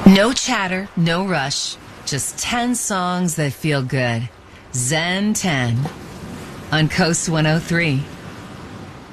No chatter, no rush, just 10 songs that feel good. Zen 10 on Coast 103.